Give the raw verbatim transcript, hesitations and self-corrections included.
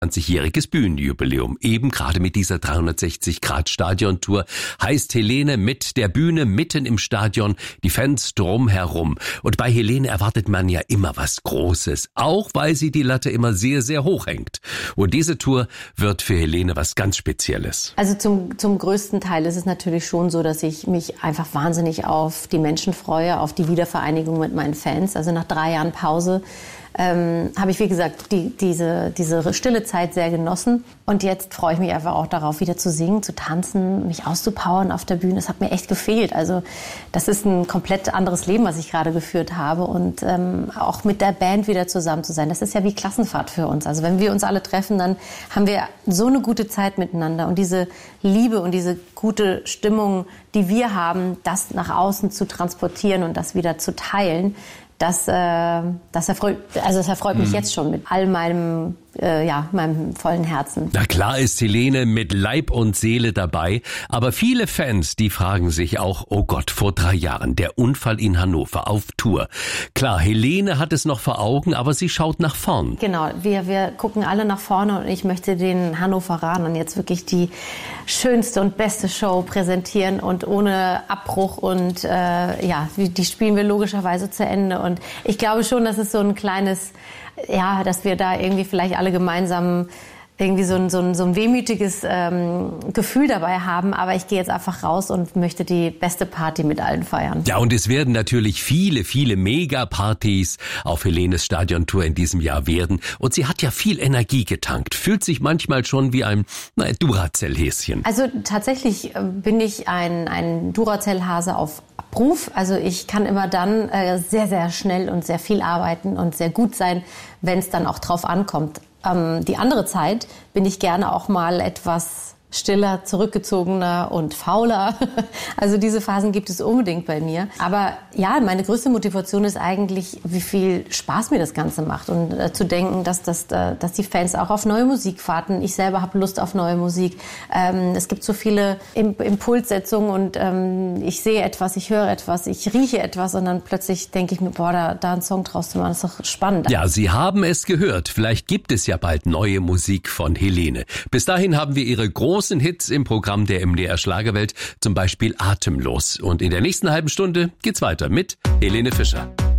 zwanzigjähriges Bühnenjubiläum. Eben gerade mit dieser dreihundertsechzig Grad Stadiontour heißt Helene mit der Bühne mitten im Stadion, die Fans drumherum. Und bei Helene erwartet man ja immer was Großes, auch weil sie die Latte immer sehr, sehr hoch hängt. Und diese Tour wird für Helene was ganz Spezielles. Also zum, zum größten Teil ist es natürlich schon so, dass ich mich einfach wahnsinnig auf die Menschen freue, auf die Wiedervereinigung mit meinen Fans. Also nach drei Jahren Pause ähm, habe ich, wie gesagt, die, diese, diese stille Zeit sehr genossen. Und jetzt freue ich mich einfach auch darauf, wieder zu singen, zu tanzen, mich auszupowern auf der Bühne. Das hat mir echt gefehlt. Also das ist ein komplett anderes Leben, was ich gerade geführt habe. Und ähm, auch mit der Band wieder zusammen zu sein, das ist ja wie Klassenfahrt für uns. Also wenn wir uns alle treffen, dann haben wir so eine gute Zeit miteinander. Und diese Liebe und diese gute Stimmung, die wir haben, das nach außen zu transportieren und das wieder zu teilen, Das, äh, das erfreut, also das erfreut mich jetzt schon mit all meinem, äh, ja, meinem vollen Herzen. Na klar ist Helene mit Leib und Seele dabei, aber viele Fans, die fragen sich auch, oh Gott, vor drei Jahren, der Unfall in Hannover auf Tour. Klar, Helene hat es noch vor Augen, aber sie schaut nach vorn. Genau, wir, wir gucken alle nach vorne und ich möchte den Hannoveranern jetzt wirklich die schönste und beste Show präsentieren und ohne Abbruch und äh, ja, die spielen wir logischerweise zu Ende. Und ich glaube schon, dass es so ein kleines, ja, dass wir da irgendwie vielleicht alle gemeinsam irgendwie so ein, so ein, so ein wehmütiges ähm, Gefühl dabei haben. Aber ich gehe jetzt einfach raus und möchte die beste Party mit allen feiern. Ja, und es werden natürlich viele, viele Mega-Partys auf Helenes Stadiontour in diesem Jahr werden. Und sie hat ja viel Energie getankt. Fühlt sich manchmal schon wie ein na, Duracell-Häschen. Also tatsächlich bin ich ein, ein Duracell-Hase auf Abruf. Also ich kann immer dann äh, sehr, sehr schnell und sehr viel arbeiten und sehr gut sein, wenn es dann auch drauf ankommt. Ähm, die andere Zeit bin ich gerne auch mal etwas stiller, zurückgezogener und fauler. Also diese Phasen gibt es unbedingt bei mir. Aber ja, meine größte Motivation ist eigentlich, wie viel Spaß mir das Ganze macht. Und äh, zu denken, dass, das, äh, dass die Fans auch auf neue Musik warten. Ich selber habe Lust auf neue Musik. Ähm, es gibt so viele Im- Impulssetzungen und ähm, ich sehe etwas, ich höre etwas, ich rieche etwas und dann plötzlich denke ich mir, boah, da, da einen Song draus zu machen, ist doch spannend. Ja, Sie haben es gehört. Vielleicht gibt es ja bald neue Musik von Helene. Bis dahin haben wir ihre großen Hits im Programm der M D R Schlagerwelt, zum Beispiel Atemlos. Und in der nächsten halben Stunde geht's weiter mit Helene Fischer.